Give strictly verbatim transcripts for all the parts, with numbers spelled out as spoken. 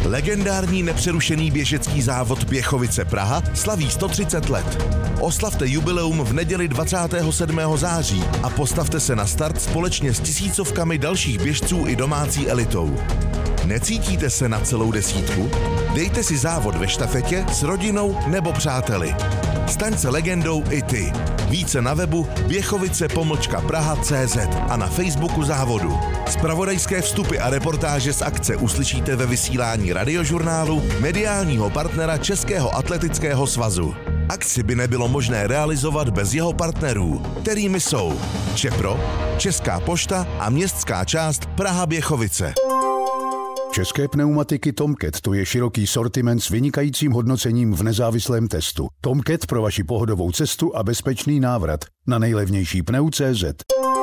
Legendární nepřerušený běžecký závod Běchovice Praha slaví sto třicet let. Oslavte jubileum v neděli dvacátého sedmého září a postavte se na start společně s tisícovkami dalších běžců i domácí elitou. Necítíte se na celou desítku? Dejte si závod ve štafetě s rodinou nebo přáteli. Staň se legendou i ty. Více na webu běchovice pomlčka praha tečka cé zet a na Facebooku závodu. Zpravodajské vstupy a reportáže z akce uslyšíte ve vysílání Radiožurnálu, mediálního partnera Českého atletického svazu. Akci by nebylo možné realizovat bez jeho partnerů, kterými jsou Čepro, Česká pošta a městská část Praha Běchovice. České pneumatiky Tomcat, to je široký sortiment s vynikajícím hodnocením v nezávislém testu. Tomcat pro vaši pohodovou cestu a bezpečný návrat na nejlevnější pneu tečka cé zet.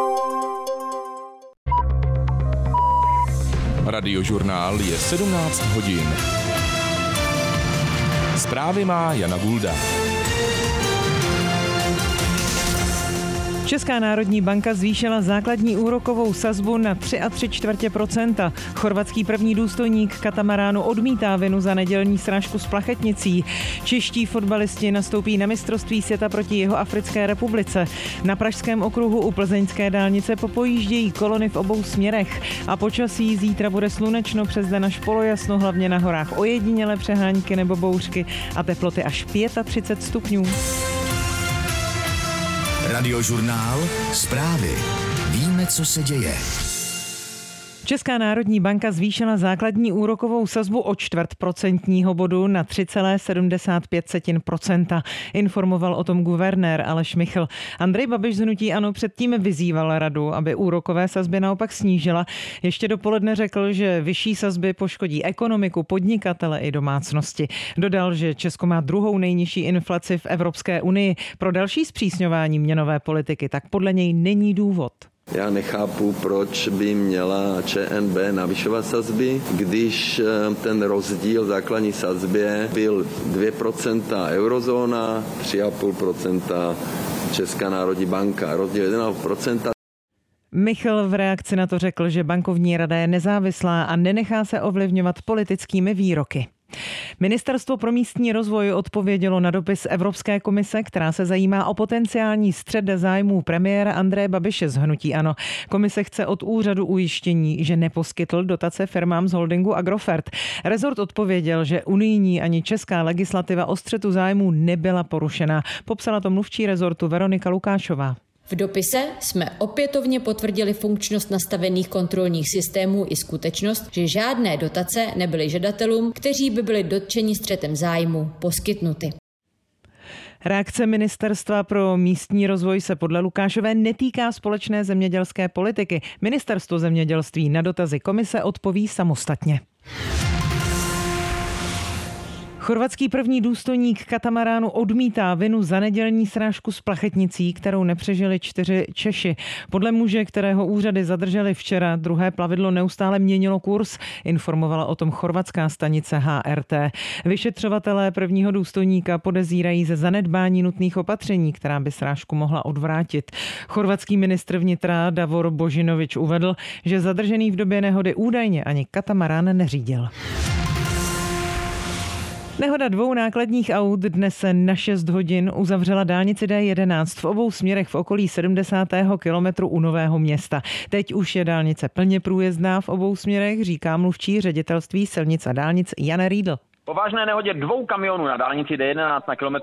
Radiožurnál je sedmnáct hodin. Zprávy má Jana Gulda. Česká národní banka zvýšila základní úrokovou sazbu na tři a tři čtvrtě procenta. Chorvatský první důstojník katamaránu odmítá vinu za nedělní srážku s plachetnicí. Čeští fotbalisti nastoupí na mistrovství světa proti Jihoafrické republice. Na Pražském okruhu u plzeňské dálnice popojíždějí kolony v obou směrech. A počasí zítra bude slunečno, přes den až polojasno, hlavně na horách ojedinělé přehánky nebo bouřky a teploty až třicet pět stupňů. Radiožurnál, zprávy. Víme, co se děje. Česká národní banka zvýšila základní úrokovou sazbu o čtvrt procentního bodu na tři celá sedmdesát pět procenta. Informoval o tom guvernér Aleš Michl. Andrej Babiš z hnutí ANO předtím vyzýval radu, aby úrokové sazby naopak snížila. Ještě dopoledne řekl, že vyšší sazby poškodí ekonomiku, podnikatele i domácnosti. Dodal, že Česko má druhou nejnižší inflaci v Evropské unii. Pro další zpřísňování měnové politiky tak podle něj není důvod. Já nechápu, proč by měla ČNB navyšovat sazby, když ten rozdíl v základní sazbě byl dvě procenta eurozóna, tři celá pět procenta Česká národní banka, rozdíl jedna celá pět procenta. Michl v reakci na to řekl, že bankovní rada je nezávislá a nenechá se ovlivňovat politickými výroky. Ministerstvo pro místní rozvoj odpovědělo na dopis Evropské komise, která se zajímá o potenciální střet zájmů premiéra Andreje Babiše z hnutí ANO. Komise chce od úřadu ujištění, že neposkytl dotace firmám z holdingu Agrofert. Rezort odpověděl, že unijní ani česká legislativa o střetu zájmů nebyla porušena. Popsala to mluvčí rezortu Veronika Lukášová. V dopise jsme opětovně potvrdili funkčnost nastavených kontrolních systémů i skutečnost, že žádné dotace nebyly žadatelům, kteří by byli dotčeni střetem zájmu, poskytnuty. Reakce Ministerstva pro místní rozvoj se podle Lukášové netýká společné zemědělské politiky. Ministerstvo zemědělství na dotazy komise odpoví samostatně. Chorvatský první důstojník katamaránu odmítá vinu za nedělní srážku s plachetnicí, kterou nepřežili čtyři Češi. Podle muže, kterého úřady zadrželi včera, druhé plavidlo neustále měnilo kurz, informovala o tom chorvatská stanice H R T. Vyšetřovatelé prvního důstojníka podezírají ze zanedbání nutných opatření, která by srážku mohla odvrátit. Chorvatský ministr vnitra Davor Božinovič uvedl, že zadržený v době nehody údajně ani katamarán neřídil. Nehoda dvou nákladních aut dnes na šest hodin uzavřela dálnici D jedenáct v obou směrech v okolí sedmdesátého kilometru u Nového Města. Teď už je dálnice plně průjezdná v obou směrech, říká mluvčí ředitelství silnic a dálnic Jan Riedl. Po vážné nehodě dvou kamionů na dálnici D jedenáct na kilometru